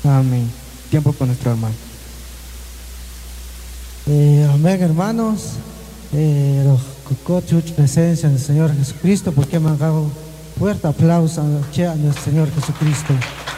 Amén. Tiempo con nuestro hermano. Amén, hermanos. Los presencia del Señor Jesucristo, porque me han dado fuerte aplauso a nuestro Señor Jesucristo.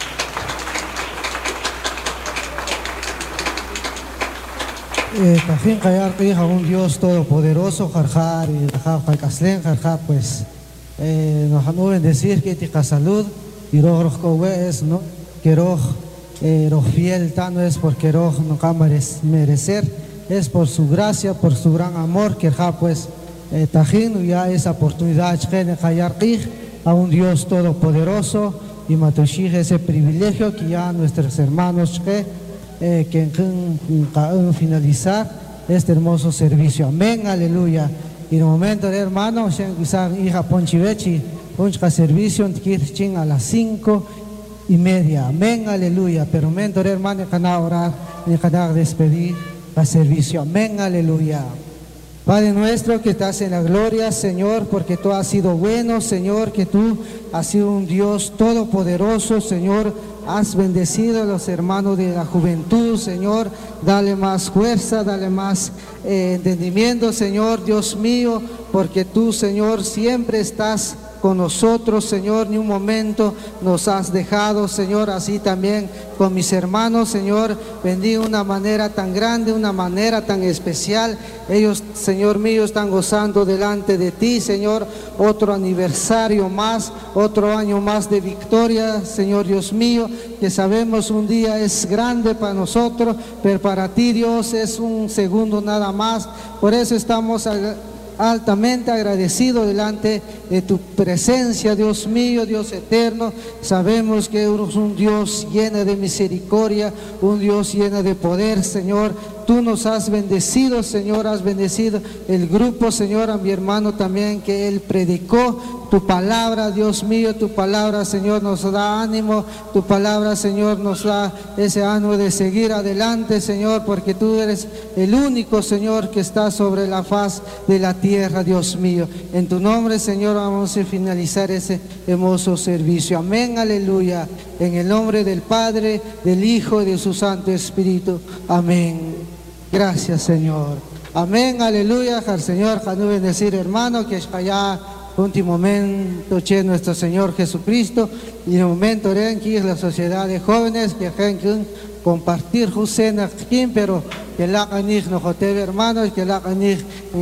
También callar a un Dios todopoderoso, jarjar y jarjar caslen, jarjar pues nos han bendecir que te salud y rojo es no que rojo fiel tan es porque rojo no cámares merecer, es por su gracia, por su gran amor que pues tajín ya esa oportunidad de callar a un Dios todopoderoso y matushij ese privilegio que ya nuestros hermanos que finalizar este hermoso servicio. Amén, aleluya. Y en el momento de hermano, hija Ponchivechi, poncha servicio a las 5:30. Amén, aleluya. Pero en el momento de hermano, que orar, y que despedir el servicio. Amén, aleluya. Padre nuestro que estás en la gloria, Señor, porque tú has sido bueno, Señor, que tú has sido un Dios todopoderoso, Señor. Has bendecido a los hermanos de la juventud, Señor. Dale más fuerza, dale más entendimiento, Señor, Dios mío, porque tú, Señor, siempre estás con nosotros, Señor, ni un momento nos has dejado, Señor, así también con mis hermanos, Señor, bendiga de una manera tan grande, una manera tan especial. Ellos, Señor mío, están gozando delante de ti, Señor, otro aniversario más, otro año más de victoria, Señor Dios mío, que sabemos un día es grande para nosotros, pero para ti, Dios, es un segundo nada más. Por eso estamos altamente agradecido delante de tu presencia, Dios mío, Dios eterno. Sabemos que eres un Dios lleno de misericordia, un Dios lleno de poder, Señor. Tú nos has bendecido, Señor, has bendecido el grupo, Señor, a mi hermano también, que él predicó tu palabra, Dios mío. Tu palabra, Señor, nos da ánimo, tu palabra, Señor, nos da ese ánimo de seguir adelante, Señor, porque tú eres el único, Señor, que está sobre la faz de la tierra, Dios mío. En tu nombre, Señor, vamos a finalizar ese hermoso servicio. Amén, aleluya. En el nombre del Padre, del Hijo y de su Santo Espíritu. Amén. Gracias, Señor. Amén, aleluya. Al Señor, Janú bendecir, hermano, que es allá último momento, nuestro Señor Jesucristo. Y en el momento en que la sociedad de jóvenes que quieren compartir Jusena, pero que la canig no joteve, hermanos, que la canig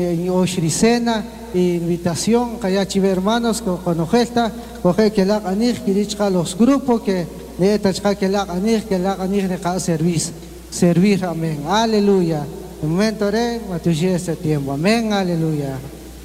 oshricena, invitación, que haya chive, hermanos, con ojesta, coge que la canig, que dicha los grupos, que de esta que la canig de cada servir, amén, aleluya. En el momento de matuye este tiempo, amén, aleluya.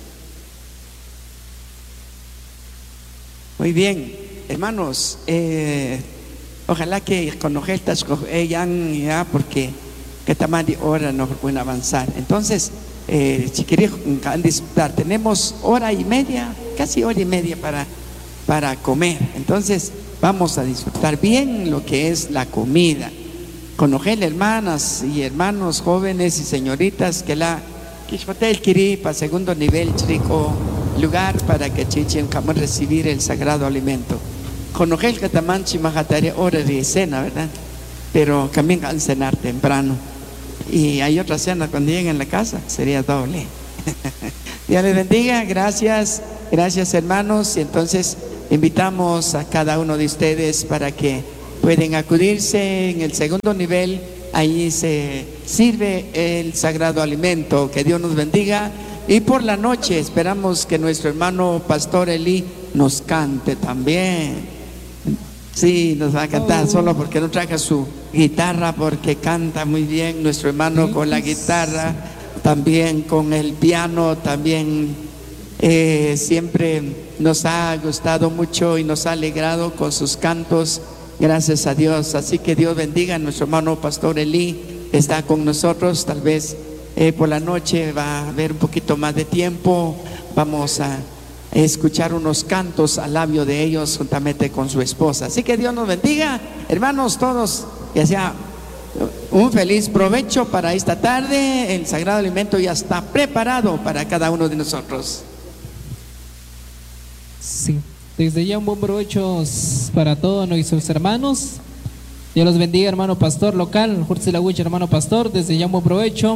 Muy bien, hermanos, ojalá que con ojetas ya, porque que también hora no pueden avanzar. Entonces, si queréis disfrutar, tenemos hora y media, casi hora y media para comer. Entonces, vamos a disfrutar bien lo que es la comida. Con ojel, hermanas y hermanos jóvenes y señoritas, que la Quixotel Kiri para segundo nivel, chico, lugar para que chichen como recibir el sagrado alimento. Con ojel que tamán chimajatare hora de cena, ¿verdad? Pero también al cenar temprano. Y hay otra cena cuando lleguen a la casa, sería doble. Dios les bendiga, gracias hermanos. Y entonces invitamos a cada uno de ustedes para que pueden acudirse en el segundo nivel. Ahí se sirve el sagrado alimento. Que Dios nos bendiga. Y por la noche esperamos que nuestro hermano Pastor Eli nos cante también. Sí, nos va a cantar, solo porque no traje su guitarra, porque canta muy bien nuestro hermano con la guitarra, también con el piano, también siempre nos ha gustado mucho y nos ha alegrado con sus cantos. Gracias a Dios. Así que Dios bendiga a nuestro hermano Pastor Eli, está con nosotros. Tal vez por la noche va a haber un poquito más de tiempo. Vamos a escuchar unos cantos al labio de ellos juntamente con su esposa. Así que Dios nos bendiga, hermanos todos, que sea un feliz provecho para esta tarde. El sagrado alimento ya está preparado para cada uno de nosotros. Sí, desde ya un buen provecho para todos nuestros hermanos. Dios los bendiga, hermano pastor local, Jorge Laguich, hermano pastor, desde ya buen provecho.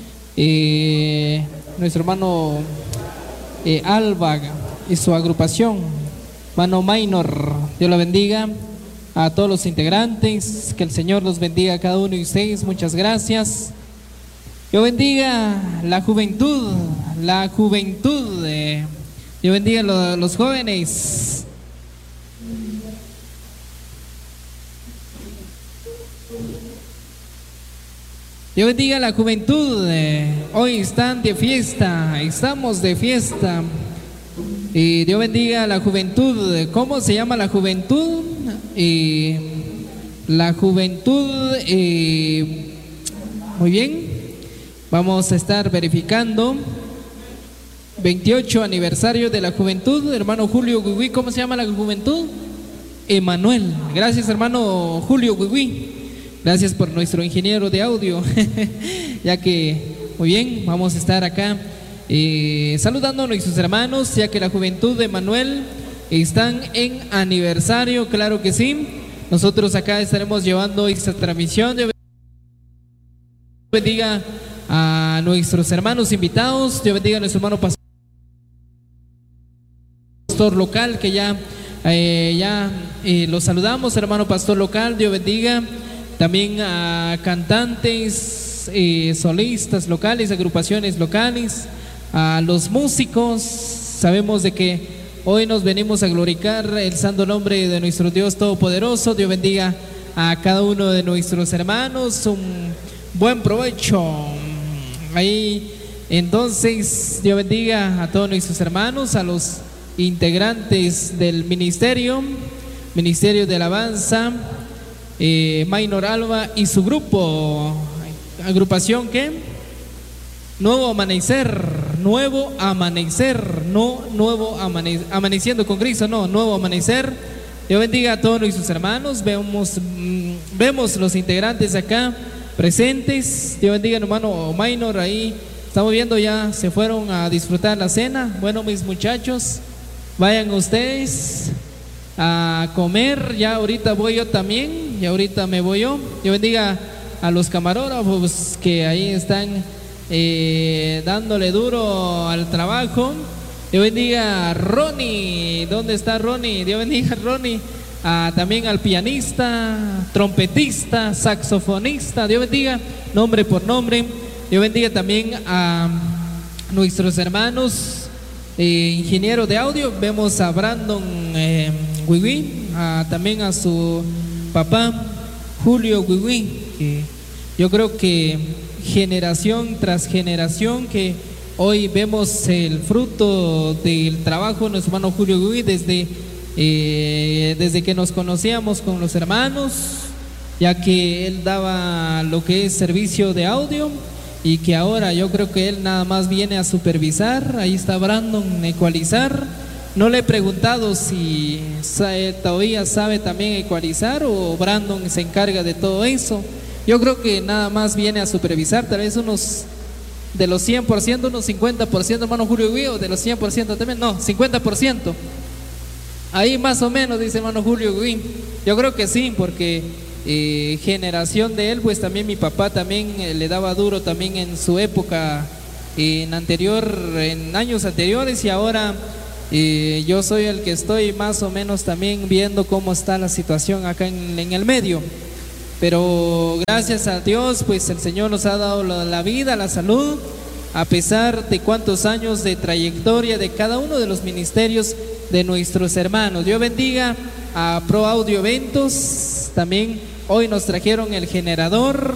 Nuestro hermano Alba y su agrupación, hermano Minor, Dios lo bendiga. A todos los integrantes, que el Señor los bendiga a cada uno de ustedes, muchas gracias. Dios bendiga la juventud, Dios bendiga los jóvenes. Dios bendiga la juventud, hoy están de fiesta, estamos de fiesta. Y Dios bendiga la juventud. ¿Cómo se llama la juventud? La juventud, muy bien, vamos a estar verificando. 28 aniversario de la juventud, hermano Julio Guigui. ¿Cómo se llama la juventud? Emanuel. Gracias, hermano Julio Guigui. Gracias por nuestro ingeniero de audio. Ya que, muy bien, vamos a estar acá saludando a nuestros hermanos, ya que la juventud de Emanuel están en aniversario, claro que sí. Nosotros acá estaremos llevando esta transmisión. Dios bendiga a nuestros hermanos invitados. Dios bendiga a nuestro hermano pastor local, que ya los saludamos, hermano pastor local. Dios bendiga también a cantantes, solistas locales, agrupaciones locales, a los músicos. Sabemos de que hoy nos venimos a glorificar el santo nombre de nuestro Dios Todopoderoso. Dios bendiga a cada uno de nuestros hermanos. Un buen provecho. Ahí, entonces, Dios bendiga a todos nuestros hermanos, a los integrantes del ministerio de alabanza, Minor Alba y su grupo, agrupación que Nuevo Amanecer, amaneciendo con Cristo, no, Nuevo Amanecer. Dios bendiga a todos nuestros hermanos. Vemos los integrantes acá presentes. Dios bendiga, hermano Minor, ahí estamos viendo, ya se fueron a disfrutar la cena. Bueno, mis muchachos, vayan ustedes a comer. Ya ahorita voy yo también, y ahorita me voy yo. Dios bendiga a los camarógrafos que ahí están dándole duro al trabajo. Dios bendiga a Ronnie. ¿Dónde está Ronnie? Dios bendiga a Ronnie. También al pianista, trompetista, saxofonista. Dios bendiga nombre por nombre. Dios bendiga también a nuestros hermanos ingeniero de audio. Vemos a Brandon Guigui, también a su papá Julio Guigui, que yo creo que generación tras generación, que hoy vemos el fruto del trabajo de nuestro hermano Julio Guigui desde que nos conocíamos con los hermanos, ya que él daba lo que es servicio de audio, y que ahora yo creo que él nada más viene a supervisar. Ahí está Brandon, ecualizar. No le he preguntado si todavía sabe también ecualizar, o Brandon se encarga de todo eso. Yo creo que nada más viene a supervisar, tal vez unos de los 100%, unos 50%, hermano Julio Guigui, o de los 100% también, no, 50%. Ahí más o menos, dice hermano Julio Guigui. Yo creo que sí, porque generación de él, pues también mi papá también le daba duro también en su época, en años anteriores, y ahora yo soy el que estoy más o menos también viendo cómo está la situación acá en el medio. Pero gracias a Dios, pues el Señor nos ha dado la vida, la salud, a pesar de cuántos años de trayectoria de cada uno de los ministerios de nuestros hermanos. Dios bendiga a Pro Audio Eventos. También hoy nos trajeron el generador,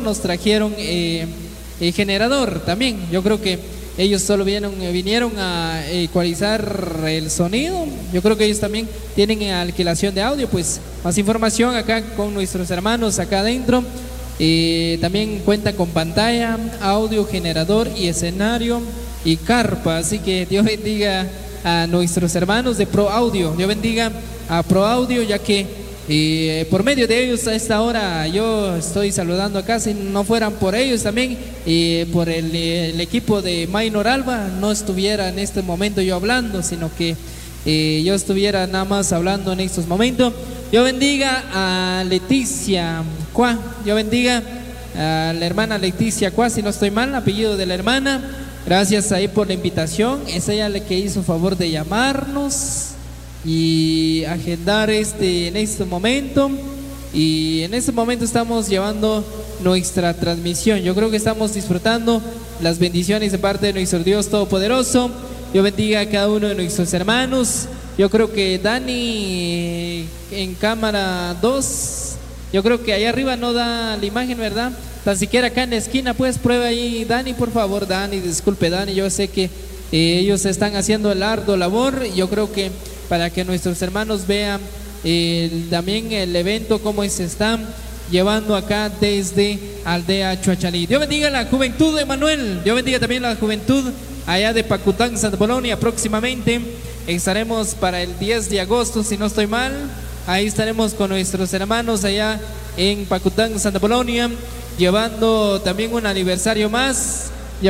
el generador también. Yo creo que ellos solo vinieron a ecualizar el sonido. Yo creo que ellos también tienen alquilación de audio. Pues más información acá con nuestros hermanos acá adentro. También cuenta con pantalla, audio, generador y escenario y carpa. Así que Dios bendiga a nuestros hermanos de Pro Audio. Dios bendiga a Pro Audio, ya que por medio de ellos a esta hora yo estoy saludando acá. Si no fueran por ellos también, por el equipo de Minor Alba, no estuviera en este momento yo hablando, sino que yo estuviera nada más hablando en estos momentos. Dios bendiga a Leticia Cuá. Dios bendiga a la hermana Leticia Cuá, si no estoy mal, apellido de la hermana. Gracias ahí por la invitación. Es ella la que hizo favor de llamarnos y agendar en este momento. Y en este momento estamos llevando nuestra transmisión. Yo creo que estamos disfrutando las bendiciones de parte de nuestro Dios Todopoderoso. Dios bendiga a cada uno de nuestros hermanos. Yo creo que Dani en cámara 2, yo creo que ahí arriba no da la imagen, ¿verdad? Tan siquiera acá en la esquina, pues prueba ahí, Dani, por favor, Dani, disculpe, Dani, yo sé que ellos están haciendo el arduo labor. Yo creo que para que nuestros hermanos vean también el evento, cómo se están llevando acá desde Aldea Chuachalí. Dios bendiga a la juventud de Emanuel. Dios bendiga también a la juventud allá de Pacután, Santa Polonia. Próximamente estaremos para el 10 de agosto, si no estoy mal. Ahí estaremos con nuestros hermanos allá en Pacután, Santa Polonia, llevando también un aniversario más,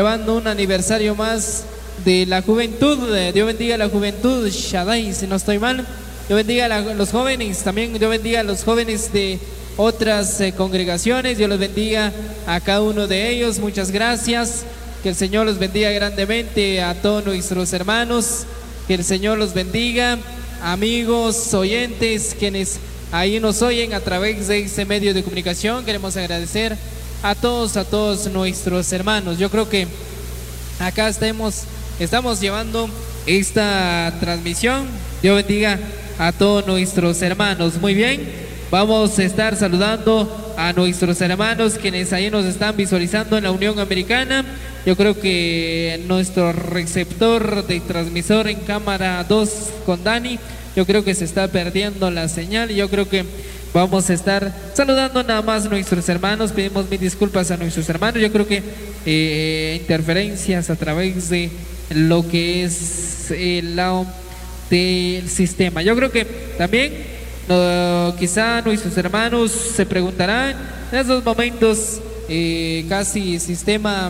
de la juventud. Dios bendiga a la juventud Shaddai, si no estoy mal. Dios bendiga a los jóvenes, también Dios bendiga a los jóvenes de otras congregaciones. Dios los bendiga a cada uno de ellos. Muchas gracias. Que el Señor los bendiga grandemente a todos nuestros hermanos. Que el Señor los bendiga, amigos, oyentes, quienes ahí nos oyen a través de este medio de comunicación. Queremos agradecer a todos nuestros hermanos. Yo creo que acá estamos llevando esta transmisión. Dios bendiga a todos nuestros hermanos. Muy bien, vamos a estar saludando a nuestros hermanos quienes ahí nos están visualizando en la Unión Americana. Yo creo que nuestro receptor de transmisor en cámara 2 con Dani, yo creo que se está perdiendo la señal. Y yo creo que vamos a estar saludando nada más a nuestros hermanos. Pedimos mil disculpas a nuestros hermanos. Yo creo que interferencias a través de lo que es el lado del sistema. Yo creo que también quizá nuestros hermanos se preguntarán en esos momentos casi sistema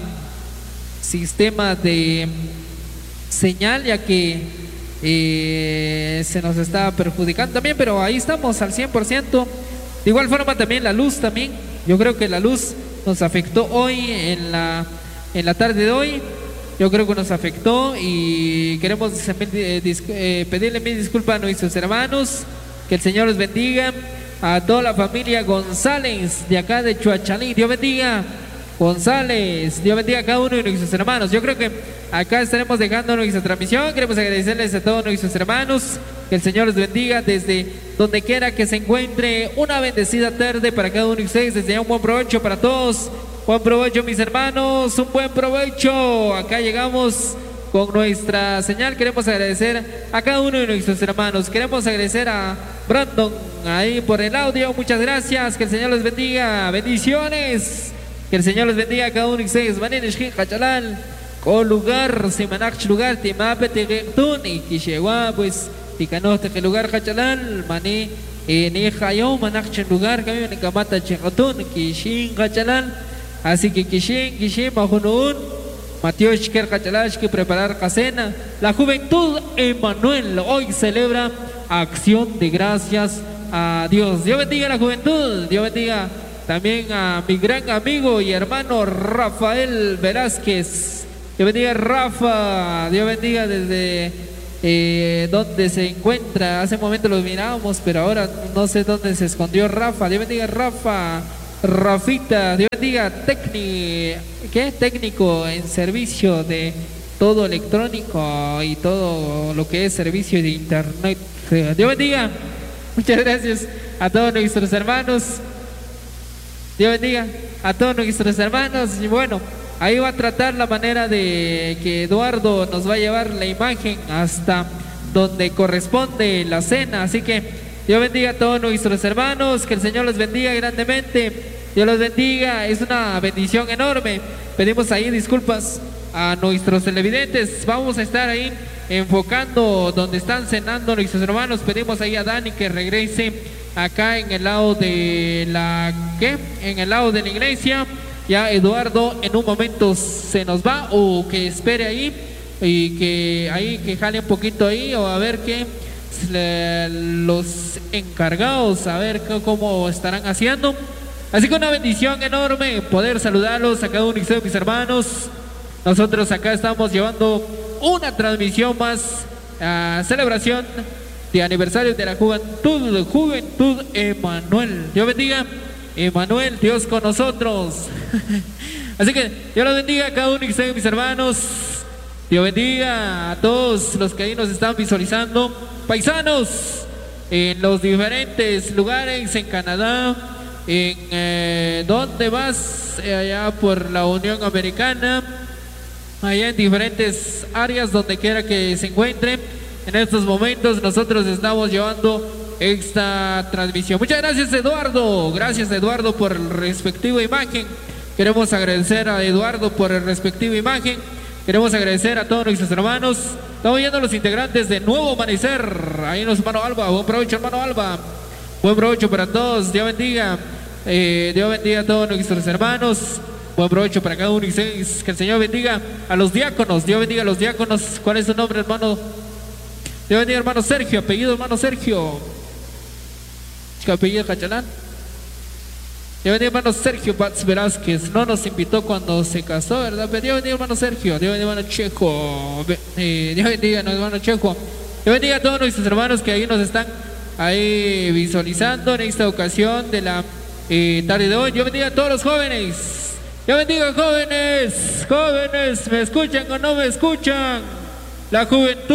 de señal, ya que se nos está perjudicando también, pero ahí estamos al 100%. De igual forma también la luz también. Yo creo que la luz nos afectó hoy en la tarde de hoy. Yo creo que nos afectó y queremos pedirle mil disculpas a nuestros hermanos. Que el Señor los bendiga a toda la familia González de acá de Chuachalí. Dios bendiga González, Dios bendiga a cada uno de nuestros hermanos. Yo creo que acá estaremos dejando nuestra transmisión. Queremos agradecerles a todos nuestros hermanos. Que el Señor los bendiga desde donde quiera que se encuentre. Una bendecida tarde para cada uno de ustedes. Desde ya un buen provecho para todos. Buen provecho, mis hermanos, un buen provecho. Acá llegamos con nuestra señal. Queremos agradecer a cada uno de nuestros hermanos. Queremos agradecer a Brandon ahí por el audio. Muchas gracias. Que el Señor los bendiga. Bendiciones. Que el Señor los bendiga a cada uno de ustedes. Manines Hachalal, con lugar, si manach lugar, te mape te rectun y que llegó pues, ticanote que lugar Hachalal, mané, ni hayo manach lugar, que me camata checatun, que shin Hachalal. Así que Kishin, Mahunun, Mateo Shker Hachalash, que preparar casena. La juventud Emanuel hoy celebra acción de gracias a Dios. Dios bendiga a la juventud. Dios bendiga también a mi gran amigo y hermano Rafael Velázquez. Dios bendiga Rafa. Dios bendiga desde donde se encuentra. Hace un momento lo mirábamos, pero ahora no sé dónde se escondió Rafa. Dios bendiga Rafa. Rafita, Dios bendiga, técnico en servicio de todo electrónico y todo lo que es servicio de internet. Dios bendiga, muchas gracias a todos nuestros hermanos. Dios bendiga a todos nuestros hermanos. Y bueno, ahí va a tratar la manera de que Eduardo nos va a llevar la imagen hasta donde corresponde la cena. Así que Dios bendiga a todos nuestros hermanos. Que el Señor los bendiga grandemente. Dios los bendiga. Es una bendición enorme. Pedimos ahí disculpas a nuestros televidentes. Vamos a estar ahí enfocando donde están cenando nuestros hermanos. Pedimos ahí a Dani que regrese acá en el lado de en el lado de la iglesia. Ya Eduardo en un momento se nos va, o que espere ahí y que ahí que jale un poquito ahí, o a ver qué los encargados a ver cómo estarán haciendo. Así que una bendición enorme poder saludarlos a cada uno de ustedes, mis hermanos. Nosotros acá estamos llevando una transmisión más a celebración de aniversario de la Juventud Emanuel. Dios bendiga, Emanuel, Dios con nosotros. Así que Dios los bendiga a cada uno de ustedes, mis hermanos. Dios bendiga a todos los que ahí nos están visualizando. Paisanos en los diferentes lugares, en Canadá, en ¿dónde más? Allá por la Unión Americana, allá en diferentes áreas, donde quiera que se encuentren. En estos momentos nosotros estamos llevando esta transmisión. Muchas gracias, Eduardo. Gracias, Eduardo, por el respectivo imagen. Queremos agradecer a Eduardo por el respectivo imagen. Queremos agradecer a todos nuestros hermanos. Estamos viendo a los integrantes de Nuevo Amanecer. Ahí nos hermano Alba. Buen provecho, hermano Alba. Buen provecho para todos. Dios bendiga. Dios bendiga a todos nuestros hermanos. Buen provecho para cada uno. Que el Señor bendiga a los diáconos. Dios bendiga a los diáconos. ¿Cuál es su nombre, hermano? Dios bendiga, hermano Sergio. Apellido, hermano Sergio. ¿Qué apellido, Cachalán? Dios bendiga, hermano Sergio Batz Velázquez. No nos invitó cuando se casó, ¿verdad? Pero Dios bendiga, hermano Sergio. Dios bendiga, hermano Checo. Dios bendiga, hermano Checo. Dios bendiga a todos nuestros hermanos que ahí nos están ahí visualizando en esta ocasión de la tarde de hoy. Dios bendiga a todos los jóvenes. Dios bendiga, jóvenes. Jóvenes, ¿me escuchan o no me escuchan? La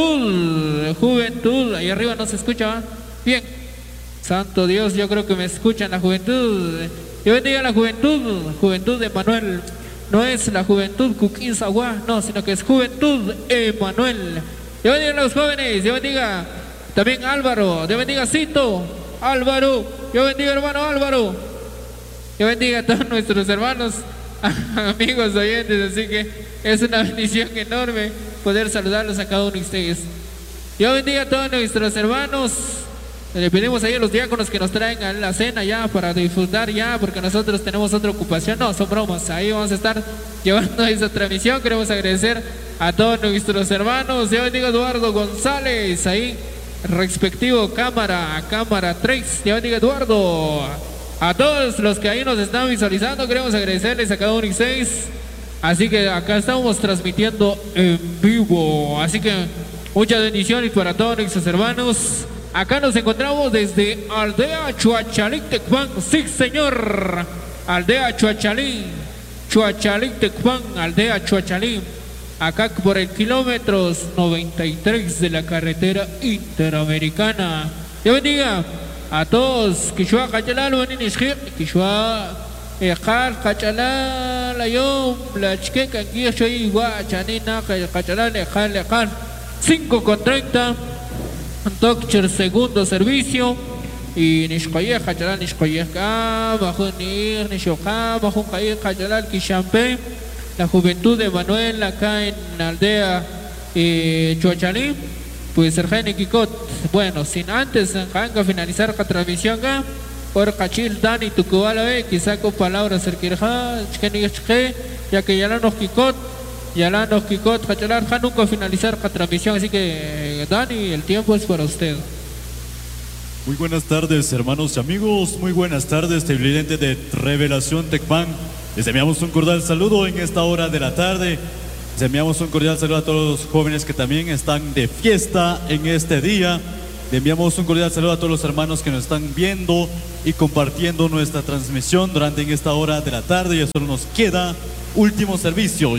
juventud. Ahí arriba no se escucha, ¿va? Bien. Santo Dios, yo creo que me escuchan, la juventud. Dios bendiga a la juventud de Emanuel. No es la juventud Cuquín-Zaguá, no, sino que es Juventud Emanuel. Dios bendiga a los jóvenes. Dios bendiga también a Álvaro. Dios bendiga a Cito. Álvaro. Dios bendiga, hermano Álvaro. Dios bendiga a todos nuestros hermanos, amigos oyentes. Así que es una bendición enorme poder saludarlos a cada uno de ustedes. Dios bendiga a todos nuestros hermanos. Le pedimos ahí a los diáconos que nos traigan la cena ya para disfrutar ya, porque nosotros tenemos otra ocupación. No, son bromas. Ahí vamos a estar llevando esa transmisión. Queremos agradecer a todos nuestros hermanos. Dios bendiga a Eduardo González, ahí respectivo cámara 3. Dios bendiga a Eduardo. A todos los que ahí nos están visualizando, queremos agradecerles a cada uno de ustedes. Así que acá estamos transmitiendo en vivo. Así que muchas bendiciones para todos nuestros hermanos. Acá nos encontramos desde Aldea Chuachalín, Tecpan. Sí, señor. Aldea Chuachalín, Tecpan, Aldea Chuachalín. Acá por el kilómetro 93 de la carretera interamericana. Dios bendiga a todos. Quechua Cachalal, Waninishir, Quechua Cachalal, Layom, la Chiqueca, Guilloy, Guachanina, Cachalal, Lejan. 5:30. Doctor, segundo servicio. Y Nishkoyek, Cachalal, Nishkoyek, bajo Nir, Nishoka, bajo Kayek, Cachalal, Kishampe. La juventud de Manuel acá en la aldea Chuachalí. Pues Sergeni Kikot. Bueno, sin antes finalizar la transmisión acá. Por Cachil Dani Tucubala, quizá con palabras cerquirja, ya que ya nos Kikot. Yalano Kikot, Cachalar, nunca finalizar la transmisión, así que Dani, el tiempo es para usted. Muy buenas tardes, hermanos y amigos, muy buenas tardes, televidentes de Revelación Tecpan. Les enviamos un cordial saludo en esta hora de la tarde. Les enviamos un cordial saludo a todos los jóvenes que también están de fiesta en este día. Les enviamos un cordial saludo a todos los hermanos que nos están viendo y compartiendo nuestra transmisión durante en esta hora de la tarde. Ya solo nos queda último servicio,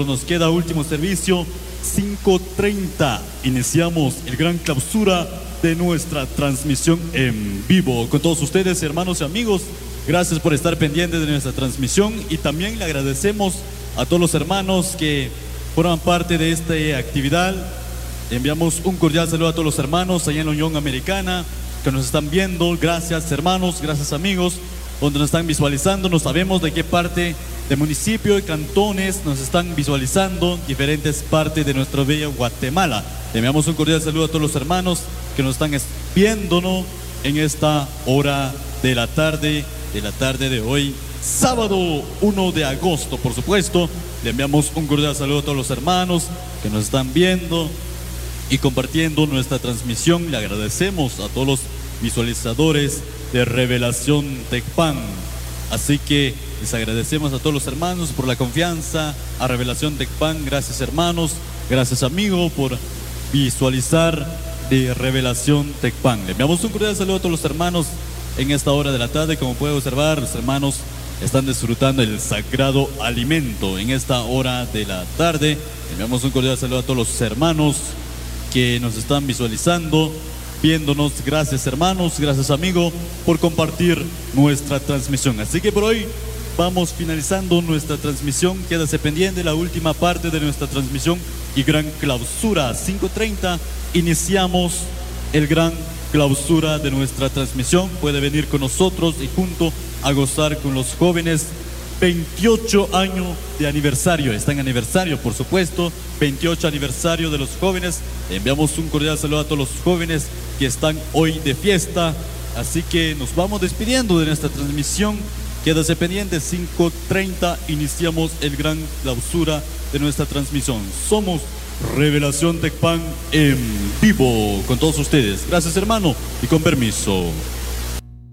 5:30. Iniciamos el gran clausura de nuestra transmisión en vivo. Con todos ustedes, hermanos y amigos, gracias por estar pendientes de nuestra transmisión y también le agradecemos a todos los hermanos que forman parte de esta actividad. Le enviamos un cordial saludo a todos los hermanos allá en la Unión Americana que nos están viendo. Gracias, hermanos, gracias, amigos, donde nos están visualizando. No sabemos de qué parte de municipio y cantones nos están visualizando, diferentes partes de nuestra bella Guatemala. Le enviamos un cordial saludo a todos los hermanos que nos están viéndonos en esta hora de la tarde de hoy, sábado 1 de agosto, por supuesto. Le enviamos un cordial saludo a todos los hermanos que nos están viendo y compartiendo nuestra transmisión. Le agradecemos a todos los visualizadores de Revelación Tecpan. Así que les agradecemos a todos los hermanos por la confianza, a Revelación Tecpan. Gracias, hermanos, gracias, amigo, por visualizar de Revelación Tecpan. Le enviamos un cordial saludo a todos los hermanos en esta hora de la tarde. Como puede observar, los hermanos están disfrutando el sagrado alimento en esta hora de la tarde. Le enviamos un cordial saludo a todos los hermanos que nos están visualizando, viéndonos. Gracias, hermanos, gracias, amigo, por compartir nuestra transmisión. Así que por hoy vamos finalizando nuestra transmisión. Quédase pendiente la última parte de nuestra transmisión y gran clausura. 5:30 iniciamos el gran clausura de nuestra transmisión. Puede venir con nosotros y junto a gozar con los jóvenes. 28 años de aniversario, está en aniversario, por supuesto, 28 aniversario de los jóvenes. Le enviamos un cordial saludo a todos los jóvenes que están hoy de fiesta. Así que nos vamos despidiendo de nuestra transmisión. Quédase pendiente, 5:30 iniciamos el gran clausura de nuestra transmisión. Somos Revelación Tecpan en vivo con todos ustedes. Gracias, hermano, y con permiso.